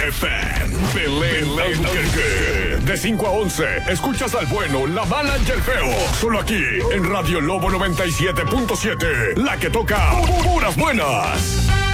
FM. De 5 a 11, escuchas al bueno, la mala y el feo. Solo aquí, en Radio Lobo 97.7. La que toca puras buenas.